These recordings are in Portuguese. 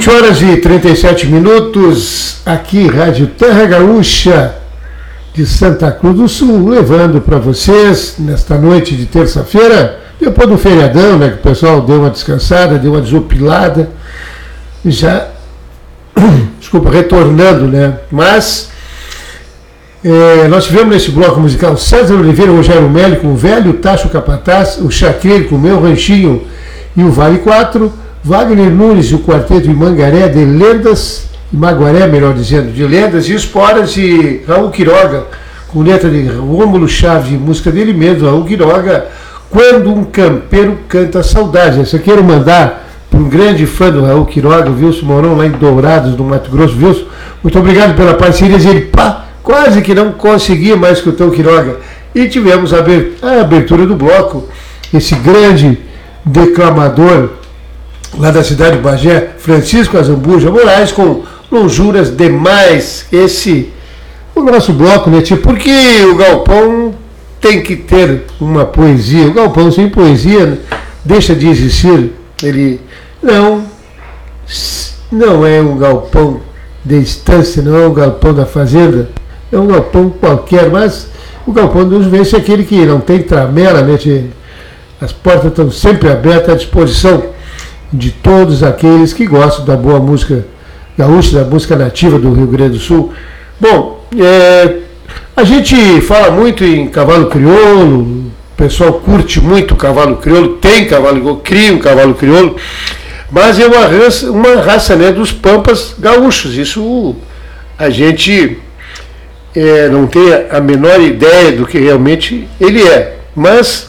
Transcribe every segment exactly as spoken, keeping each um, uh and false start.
vinte horas e trinta e sete minutos, aqui Rádio Terra Gaúcha de Santa Cruz do Sul, levando para vocês, nesta noite de terça-feira, depois do feriadão, né, que o pessoal deu uma descansada, deu uma desopilada, já, desculpa, retornando, né, mas é, nós tivemos nesse bloco musical César Oliveira, Rogério Meli com o Velho, Tacho Capataz, o Chaqueiro com o Meu Ranchinho e o Vale quatro, Wagner Nunes e o quarteto de Mangaré de Lendas, e Maguaré, melhor dizendo, de Lendas e Esporas, e Raul Quiroga, com letra de Rômulo Chaves e música dele mesmo, Raul Quiroga, Quando um Campeiro Canta Saudade. Essa eu quero mandar para um grande fã do Raul Quiroga, o Wilson Mourão, lá em Dourados, no Mato Grosso. Wilson, muito obrigado pela parceria. Ele, pá, quase que não conseguia mais escutar o Quiroga. E tivemos a abertura do bloco, esse grande declamador lá da cidade de Bagé, Francisco Azambuja Moraes, com Lonjuras Demais. Esse, o nosso bloco, né, tipo, porque o Galpão tem que ter uma poesia. O Galpão sem poesia deixa de existir. Ele não, não é um galpão de estância, não é um galpão da fazenda, é um galpão qualquer, mas o Galpão dos Ventos é aquele que não tem tramela, né, tia? As portas estão sempre abertas à disposição de todos aqueles que gostam da boa música gaúcha, da música nativa do Rio Grande do Sul. Bom, é, a gente fala muito em cavalo crioulo, o pessoal curte muito o cavalo crioulo, tem cavalo, cria um cavalo crioulo, mas é uma raça, uma raça, né, dos pampas gaúchos. Isso a gente é, não tem a menor ideia do que realmente ele é, mas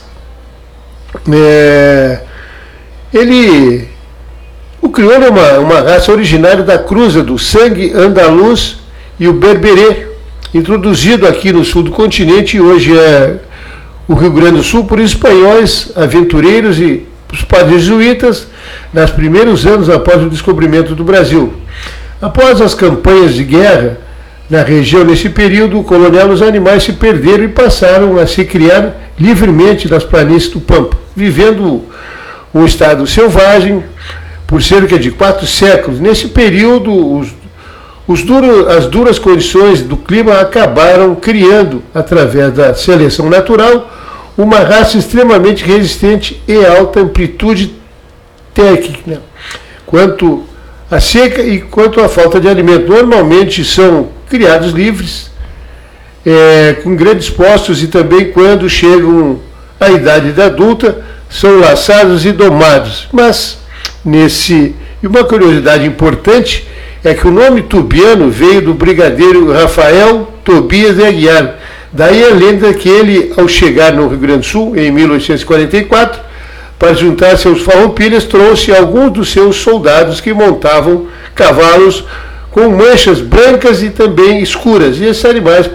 é, ele, o crioulo é uma, uma raça originária da cruza do sangue andaluz e o berberê, introduzido aqui no sul do continente, e hoje é o Rio Grande do Sul, por espanhóis, aventureiros e os padres jesuítas, nos primeiros anos após o descobrimento do Brasil. Após as campanhas de guerra na região, nesse período, o coronel, os animais se perderam e passaram a se criar livremente nas planícies do Pampa, vivendo um estado selvagem por cerca de quatro séculos. Nesse período, os, os duro, as duras condições do clima acabaram criando, através da seleção natural, uma raça extremamente resistente e alta amplitude técnica, quanto à seca e quanto à falta de alimento. Normalmente são criados livres, é, com grandes postos, e também quando chegam à idade da adulta, são laçados e domados. Mas, nesse, e uma curiosidade importante é que o nome tubiano veio do brigadeiro Rafael Tobias de Aguiar. Daí a lenda que ele, ao chegar no Rio Grande do Sul, em mil oitocentos e quarenta e quatro, para juntar-se aos farroupilhas, trouxe alguns dos seus soldados que montavam cavalos com manchas brancas e também escuras. E esses animais